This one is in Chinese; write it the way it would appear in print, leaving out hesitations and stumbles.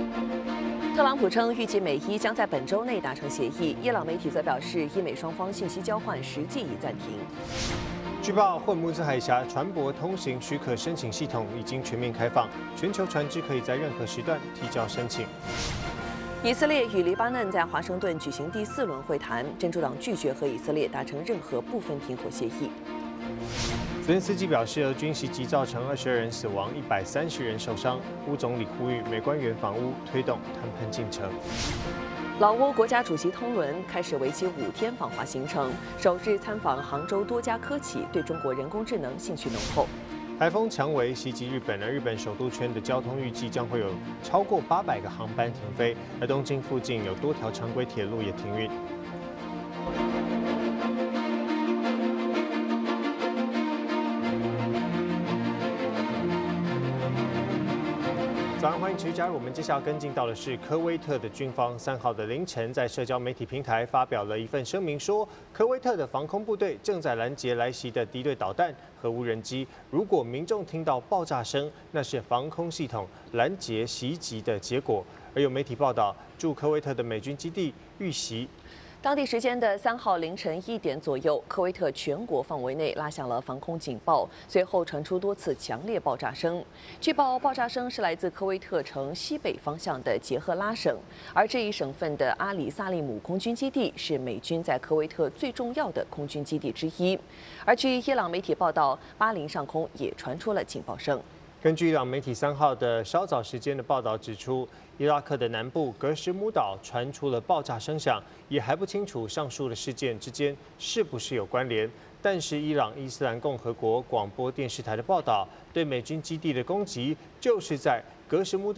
特朗普称，预计美伊将在本周内达成协议。伊朗媒体则表示，伊美双方信息交换实际已暂停。 据报，霍姆兹海峡船舶通行许可申请系统已经全面开放，全球船只可以在任何时段提交申请。 以色列与黎巴嫩在华盛顿举行第4轮会谈，真主党拒绝和以色列达成任何部分停火协议。 泽连斯基表示，俄军袭击造成22人死亡，130人受伤。乌总理呼吁美官员访乌，推动谈判进程。 老挝国家主席通伦开始为期5天访华行程，首日参访杭州多家科企，对中国人工智能兴趣浓厚。 台风强为袭击日本，而日本首都圈的交通预计将会有超过800个航班停飞，而东京附近有多条常规铁路也停运。早上，欢迎持续加入我们。接下来跟进到的是科威特的军方3号的凌晨，在社交媒体平台发表了一份声明，说科威特的防空部队正在拦截来袭的敌对导弹和无人机。如果民众听到爆炸声，那是防空系统拦截袭击的结果。而有媒体报道，驻科威特的美军基地遇袭。 当地时间的3号凌晨1点左右，科威特全国范围内拉响了防空警报，随后传出多次强烈爆炸声。据报，爆炸声是来自科威特城西北方向的杰赫拉省，而这一省份的阿里萨利姆空军基地是美军在科威特最重要的空军基地之一。而据伊朗媒体报道，巴林上空也传出了警报声。 根据伊朗媒体3号的稍早时间的报道指出，伊拉克的南部格什姆岛传出了爆炸声响，也还不清楚上述的事件之间是不是有关联。但是伊朗伊斯兰共和国广播电视台的报道，对美军基地的攻击就是在格什姆岛。